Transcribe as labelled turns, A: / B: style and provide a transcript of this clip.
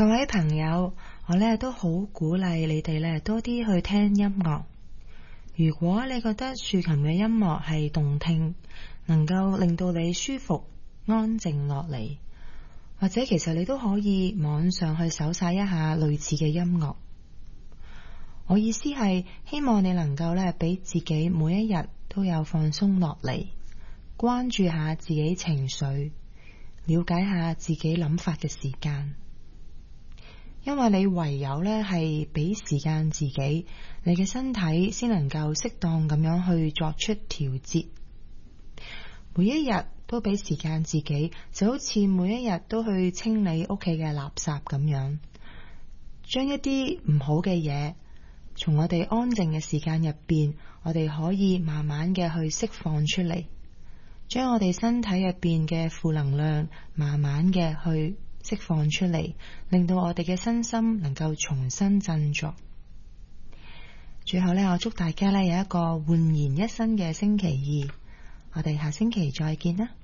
A: 各位朋友，我呢都好鼓勵你哋呢多啲去聽音樂。如果你覺得豎琴嘅音樂係動聽，能夠令到你舒服、安靜落嚟，或者其實你都可以網上去搜晒一下類似嘅音樂。我意思係希望你能夠呢俾自己每一日都有放鬆落嚟，關注下自己情緒，了解下自己諗法嘅時間。因為你唯有呢係俾時間自己，你嘅身體先能夠適當咁樣去作出調節。每一日都俾時間自己，就好似每一日都去清理屋企嘅垃圾咁樣，將一啲唔好嘅嘢從我哋安靜嘅時間入邊，我哋可以慢慢嘅去釋放出嚟，將我哋身體入邊嘅負能量慢慢嘅去釋放出嚟，令到我哋嘅身心能夠重新振作。最後呢，我祝大家呢有一個煥然一新嘅星期二，我哋下星期再見啦。